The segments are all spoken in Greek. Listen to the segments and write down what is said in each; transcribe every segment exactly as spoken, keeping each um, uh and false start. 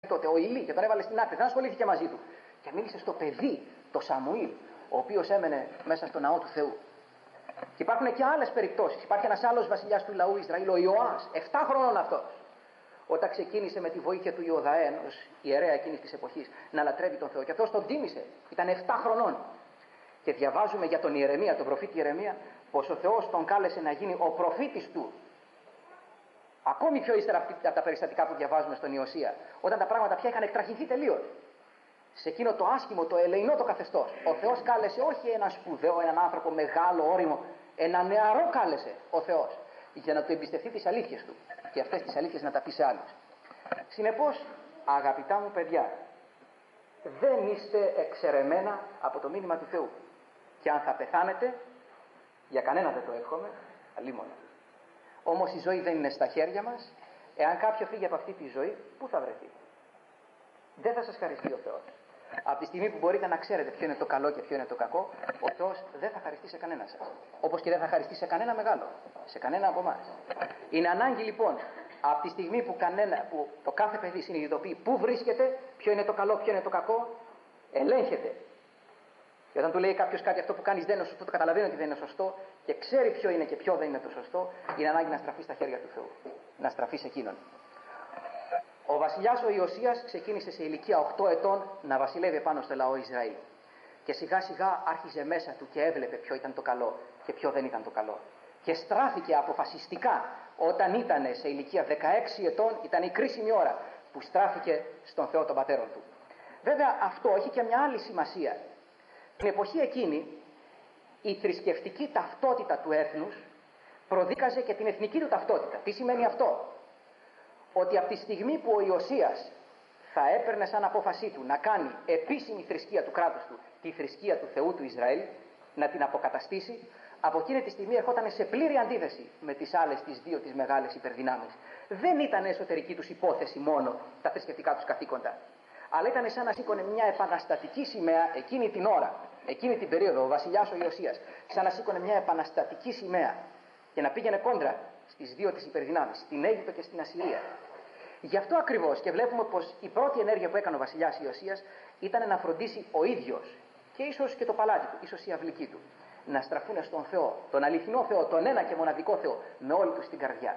τότε, ο Ηλί, και τον έβαλε στην άκρη, δεν ασχολήθηκε μαζί του. Και μίλησε στο παιδί, το Σαμουήλ, ο οποίος έμενε μέσα στο ναό του Θεού. Και υπάρχουν και άλλες περιπτώσεις. Υπάρχει ένας άλλος βασιλιάς του λαού Ισραήλ, ο Ιωάς, εφτά χρονών αυτός. Όταν ξεκίνησε με τη βοήθεια του Ιωδαέν, ως ιερέα εκείνης της εποχής, να λατρεύει τον Θεό. Και αυτός τον τίμησε. Ήταν εφτά χρονών. Και διαβάζουμε για τον Ιερεμία, τον προφήτη Ιερεμία, πως ο Θεός τον κάλεσε να γίνει ο προφήτης του. Ακόμη πιο ύστερα από τα περιστατικά που διαβάζουμε στον Ιωσία, όταν τα πράγματα πια είχαν εκτραχυνθεί τελείως. Σε εκείνο το άσχημο, το ελεεινό το καθεστώς, ο Θεός κάλεσε όχι έναν σπουδαίο, έναν άνθρωπο μεγάλο, όριμο, ένα νεαρό κάλεσε ο Θεός για να του εμπιστευτεί τις αλήθειες του και αυτές τις αλήθειες να τα πει σε άλλους. Συνεπώς, αγαπητά μου παιδιά, δεν είστε εξαιρεμένα από το μήνυμα του Θεού. Και αν θα πεθάνετε, για κανένα δεν το εύχομαι, αλίμονο. Όμως η ζωή δεν είναι στα χέρια μας. Εάν κάποιο φύγει από αυτή τη ζωή, πού θα βρεθεί? Δεν θα σας χαριστεί ο Θεός. Από τη στιγμή που μπορείτε να ξέρετε ποιο είναι το καλό και ποιο είναι το κακό, ο Θεός δεν θα χαριστεί σε κανένα σας. Όπως και δεν θα χαριστεί σε κανένα μεγάλο, σε κανένα από εμάς. Είναι ανάγκη λοιπόν, από τη στιγμή που, κανένα, που το κάθε παιδί συνειδητοποιεί πού βρίσκεται, ποιο είναι το καλό, ποιο είναι το κακό, ελέγχεται. Και όταν του λέει κάποιος κάτι, αυτό που κάνεις δεν είναι σωστό, το καταλαβαίνει ότι δεν είναι σωστό και ξέρει ποιο είναι και ποιο δεν είναι το σωστό, είναι ανάγκη να στραφεί στα χέρια του Θεού. Να στραφεί σε εκείνον. Ο βασιλιάς ο Ιωσίας ξεκίνησε σε ηλικία οκτώ ετών να βασιλεύει πάνω στο λαό Ισραήλ. Και σιγά σιγά άρχιζε μέσα του και έβλεπε ποιο ήταν το καλό και ποιο δεν ήταν το καλό. Και στράφηκε αποφασιστικά όταν ήταν σε ηλικία δεκαέξι ετών, ήταν η κρίσιμη ώρα που στράφηκε στον Θεό των πατέρων του. Βέβαια αυτό έχει και μια άλλη σημασία. Την εποχή εκείνη η θρησκευτική ταυτότητα του έθνους προδίκαζε και την εθνική του ταυτότητα. Τι σημαίνει αυτό? Ότι από τη στιγμή που ο Ιωσίας θα έπαιρνε σαν απόφασή του να κάνει επίσημη θρησκεία του κράτους του, τη θρησκεία του Θεού του Ισραήλ, να την αποκαταστήσει, από εκείνη τη στιγμή ερχόταν σε πλήρη αντίθεση με τις άλλες τις δύο τις μεγάλες υπερδυνάμεις. Δεν ήταν εσωτερική τους υπόθεση μόνο τα θρησκευτικά τους καθήκοντα, αλλά ήταν σαν να σήκωνε μια επαναστατική σημαία εκείνη την ώρα, εκείνη την περίοδο, ο βασιλιάς ο Ιωσίας, σαν να σήκωνε μια επαναστατική σημαία και να πήγαινε κόντρα στις δύο τις υπερδυνάμεις, στην Αίγυπτο και στην Ασσυρία. Γι' αυτό ακριβώς και βλέπουμε πως η πρώτη ενέργεια που έκανε ο βασιλιάς Ιωσίας ήταν να φροντίσει ο ίδιος και ίσως και το παλάτι του, ίσως η αυλική του, να στραφούν στον Θεό, τον αληθινό Θεό, τον ένα και μοναδικό Θεό, με όλη του την καρδιά.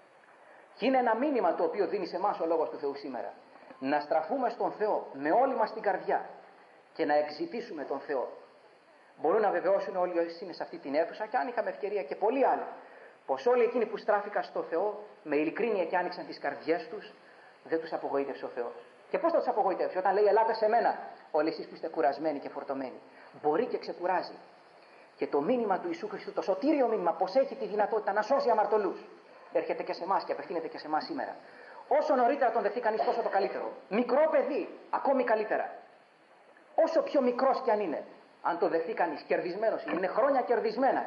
Και είναι ένα μήνυμα το οποίο δίνει σε εμάς ο Λόγος του Θεού σήμερα. Να στραφούμε στον Θεό με όλη μας την καρδιά και να εξητήσουμε τον Θεό. Μπορούν να βεβαιώσουν όλοι όσοι είναι σε αυτή την αίθουσα, και αν είχαμε ευκαιρία και πολλοί άλλοι, πως όλοι εκείνοι που στράφηκαν στο Θεό με ειλικρίνεια και άνοιξαν τις καρδιές τους, δεν τους απογοήτευσε ο Θεός. Και πώς θα τους απογοητεύσει? Όταν λέει ελάτε σε μένα, όλοι εσείς που είστε κουρασμένοι και φορτωμένοι. Μπορεί και ξεκουράζει. Και το μήνυμα του Ιησού Χριστού, το σωτήριο μήνυμα, πως έχει τη δυνατότητα να σώσει αμαρτωλούς, έρχεται και σε εμάς και απευθύνεται και σε εμάς σήμερα. Όσο νωρίτερα τον δεχτεί κανείς, τόσο το καλύτερο. Μικρό παιδί, ακόμη καλύτερα. Όσο πιο μικρός κι αν είναι, αν το δεχτεί κανείς, κερδισμένος είναι, είναι χρόνια κερδισμένα.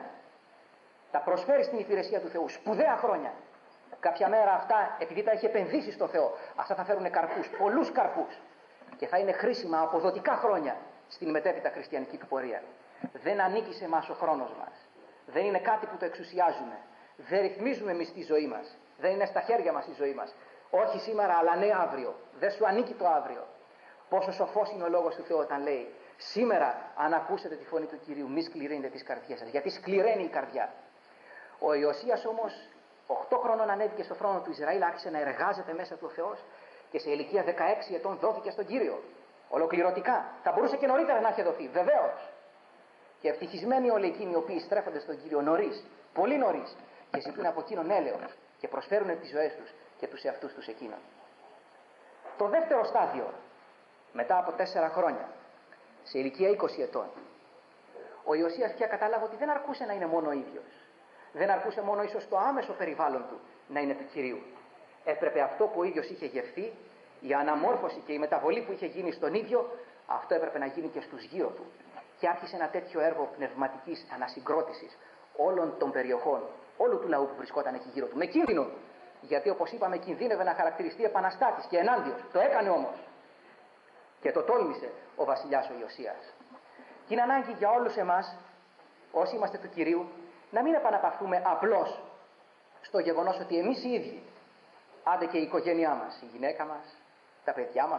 Τα προσφέρει στην υπηρεσία του Θεού, σπουδαία χρόνια. Κάποια μέρα αυτά, επειδή τα έχει επενδύσει στο Θεό, αυτά θα φέρουν καρπούς, πολλούς καρπούς. Και θα είναι χρήσιμα, αποδοτικά χρόνια στην μετέπειτα χριστιανική του πορεία. Δεν ανήκει σε εμάς ο χρόνος μας. Δεν είναι κάτι που το εξουσιάζουμε. Δεν ρυθμίζουμε εμείς τη ζωή μας. Δεν είναι στα χέρια μας η ζωή μας. Όχι σήμερα, αλλά ναι αύριο. Δεν σου ανήκει το αύριο. Πόσο σοφός είναι ο Λόγος του Θεού όταν λέει: σήμερα, αν ακούσετε τη φωνή του Κυρίου, μη σκληραίνετε τις καρδιές σας. Γιατί σκληραίνει η καρδιά. Ο Ιωσίας όμως, οκτώ χρονών ανέβηκε στο θρόνο του Ισραήλ, άρχισε να εργάζεται μέσα του ο Θεός και σε ηλικία δεκαέξι ετών δόθηκε στον Κύριο. Ολοκληρωτικά. Θα μπορούσε και νωρίτερα να είχε δοθεί, βεβαίως. Και ευτυχισμένοι όλοι εκείνοι οι οποίοι στρέφονται στον Κύριο νωρίς, πολύ νωρίς, και ζητούν από εκείνον έλεος και προσφέρουν τις ζωές τους και τους εαυτούς τους εκείνον. Το δεύτερο στάδιο, μετά από τέσσερα χρόνια, σε ηλικία είκοσι ετών, ο Ιωσίας πια κατάλαβε ότι δεν αρκούσε να είναι μόνο ο ίδιος. Δεν αρκούσε μόνο ίσως το άμεσο περιβάλλον του να είναι του Κυρίου. Έπρεπε αυτό που ο ίδιος είχε γευθεί, η αναμόρφωση και η μεταβολή που είχε γίνει στον ίδιο, αυτό έπρεπε να γίνει και στους γύρω του. Και άρχισε ένα τέτοιο έργο πνευματικής ανασυγκρότησης όλων των περιοχών, όλου του λαού που βρισκόταν εκεί γύρω του. Με κίνδυνο, γιατί όπως είπαμε, κινδύνευε να χαρακτηριστεί επαναστάτης και ενάντιος. Το έκανε όμως. Και το τόλμησε ο βασιλιάς ο Ιωσίας. Και είναι ανάγκη για όλους εμάς, όσοι είμαστε του Κυρίου, να μην επαναπαυθούμε απλώς στο γεγονός ότι εμείς οι ίδιοι, άντε και η οικογένειά μας, η γυναίκα μας, τα παιδιά μας.